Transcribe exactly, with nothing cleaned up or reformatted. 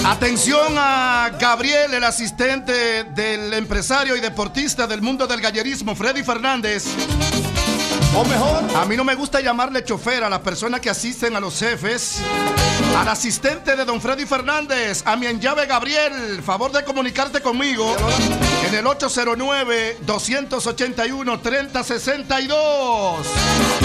Atención a Gabriel, el asistente del empresario y deportista del mundo del gallerismo, Freddy Fernández. O mejor, a mí no me gusta llamarle chofer a las personas que asisten a los jefes. Al asistente de don Freddy Fernández, a mi enllave Gabriel, favor de comunicarte conmigo en el ocho cero nueve, dos ocho uno, tres cero seis dos.